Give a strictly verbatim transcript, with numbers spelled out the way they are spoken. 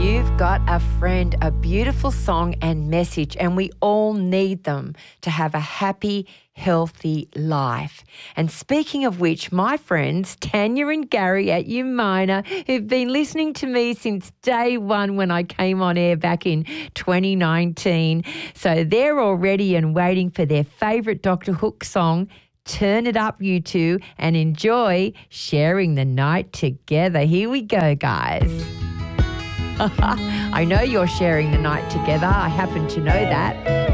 You've got a friend, a beautiful song and message, and we all need them to have a happy, healthy life. And speaking of which, my friends, Tanya and Gary at Umina, who've been listening to me since day one when I came on air back in twenty nineteen. So they're all ready and waiting for their favourite Doctor Hook song. Turn it up, you two, and enjoy sharing the night together. Here we go, guys. I know you're sharing the night together. I happen to know that.